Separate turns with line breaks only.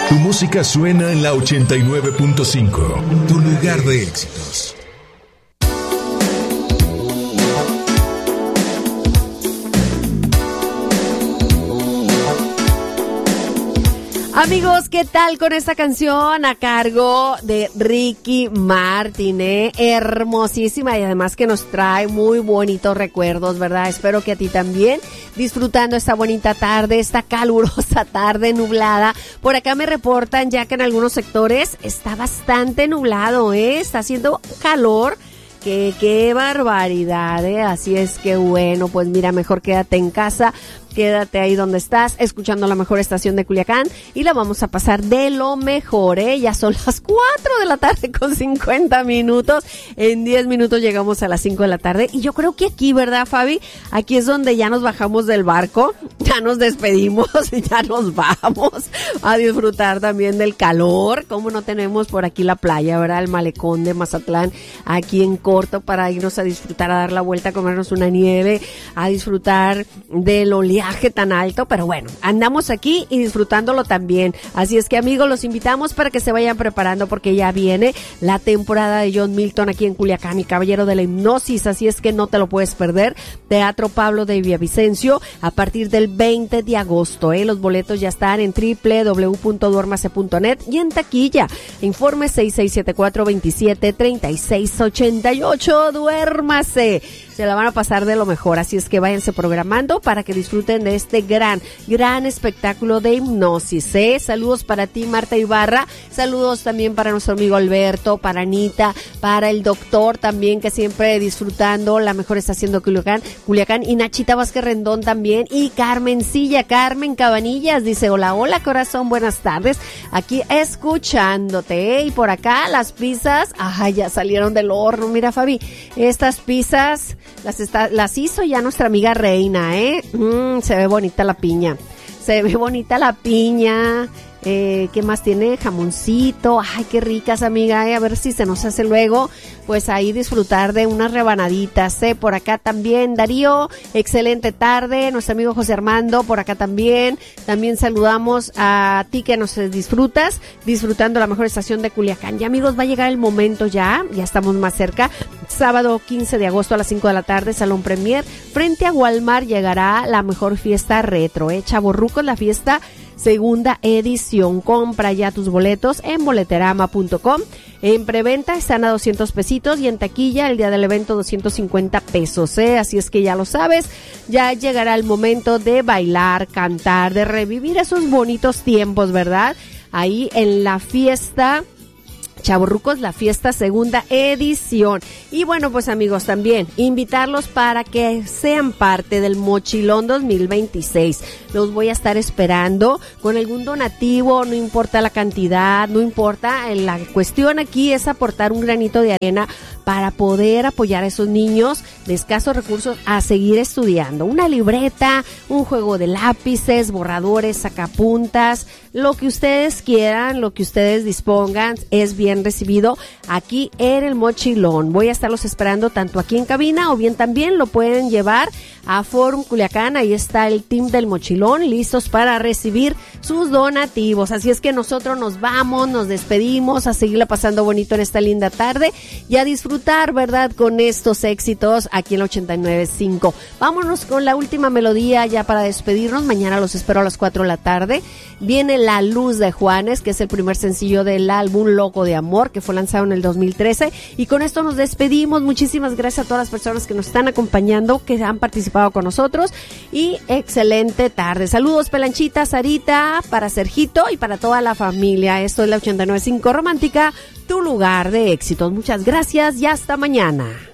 Tu música suena en la 89.5, tu lugar de éxitos.
Amigos, ¿qué tal con esta canción a cargo de Ricky Martin? Hermosísima y además que nos trae muy bonitos recuerdos, ¿verdad? Espero que a ti también, disfrutando esta bonita tarde, esta calurosa tarde nublada. Por acá me reportan ya que en algunos sectores está bastante nublado, está haciendo calor. Qué barbaridad, Así es que bueno, pues mira, mejor quédate en casa. Quédate ahí donde estás, escuchando la mejor estación de Culiacán y la vamos a pasar de lo mejor, Ya son las 4 de la tarde con 50 minutos. En 10 minutos llegamos a las 5 de la tarde y yo creo que aquí, ¿verdad, Fabi? Aquí es donde ya nos bajamos del barco, ya nos despedimos y ya nos vamos a disfrutar también del calor. Como no tenemos por aquí la playa, ¿verdad? El malecón de Mazatlán, aquí en corto para irnos a disfrutar, a dar la vuelta, a comernos una nieve, a disfrutar del oleaje tan alto, pero bueno, andamos aquí y disfrutándolo también. Así es que, amigos, los invitamos para que se vayan preparando porque ya viene la temporada de John Milton aquí en Culiacán, y Caballero de la Hipnosis, así es que no te lo puedes perder. Teatro Pablo de Villavicencio a partir del 20 de agosto, Los boletos ya están en www.duermase.net y en taquilla. Informe 6674273688. Duérmase. Se la van a pasar de lo mejor, así es que váyanse programando para que disfruten de este gran espectáculo de hipnosis, Saludos para ti, Marta Ibarra, saludos también para nuestro amigo Alberto, para Anita, para el doctor también, que siempre disfrutando la mejor estación de Culiacán, y Nachita Vázquez Rendón también, y Carmen Cabanillas, dice, hola corazón, buenas tardes, aquí escuchándote, y por acá las pizzas, ya salieron del horno, mira, Fabi, estas pizzas las hizo ya nuestra amiga Reina, se ve bonita la piña. ¿Qué más tiene? Jamoncito. Ay, qué ricas, amiga, a ver si se nos hace luego, pues ahí disfrutar de unas rebanaditas, Por acá también, Darío, excelente tarde. Nuestro amigo José Armando, por acá también saludamos a ti que nos disfrutas, disfrutando la mejor estación de Culiacán. Y amigos, va a llegar el momento ya estamos más cerca. Sábado 15 de agosto a las 5 de la tarde, Salón Premier, frente a Walmart, llegará la mejor fiesta retro, Chavorrucos, la fiesta segunda edición. Compra ya tus boletos en boleterama.com. En preventa están a 200 pesitos y en taquilla el día del evento 250 pesos, Así es que ya lo sabes, ya llegará el momento de bailar, cantar, de revivir esos bonitos tiempos, ¿verdad? Ahí en la fiesta Chavorrucos, la fiesta segunda edición. Y bueno, pues amigos, también invitarlos para que sean parte del Mochilón 2026. Los voy a estar esperando con algún donativo, no importa la cantidad, no importa, la cuestión aquí es aportar un granito de arena para poder apoyar a esos niños de escasos recursos a seguir estudiando. Una libreta, un juego de lápices, borradores, sacapuntas, lo que ustedes quieran, lo que ustedes dispongan, es bien recibido aquí en el Mochilón. Voy a estarlos esperando tanto aquí en cabina o bien también lo pueden llevar a Forum Culiacán. Ahí está el team del Mochilón listos para recibir sus donativos. Así es que nosotros nos vamos, nos despedimos, a seguirla pasando bonito en esta linda tarde y a disfrutar, ¿verdad?, con estos éxitos aquí en la 89.5. Vámonos con la última melodía ya para despedirnos. Mañana los espero a las 4 de la tarde. Viene La Luz de Juanes, que es el primer sencillo del álbum Loco de Amor, que fue lanzado en el 2013. Y con esto nos despedimos. Muchísimas gracias a todas las personas que nos están acompañando, que han participado con nosotros. Y excelente tarde. Saludos, Pelanchita, Sarita, para Sergito y para toda la familia. Esto es la 89.5 Romántica, tu lugar de éxitos. Muchas gracias y hasta mañana.